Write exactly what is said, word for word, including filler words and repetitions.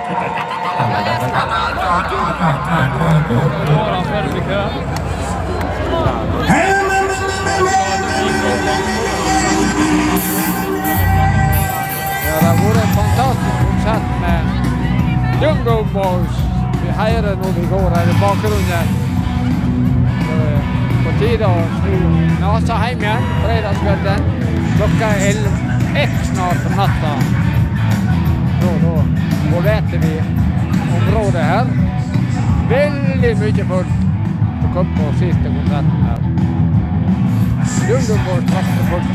Det har vært et fantastisk konsert med Jungle Boys. Vi heirer når vi går her i bakgrunnen. På tide å snu nasa hjem igjen, fredagskvelden. Klokka er elleve, ett snart på natta. Da, da forlater vi området her. Veldig mye folk som kom på siste konserten her. Jungle Boys, takk for folk.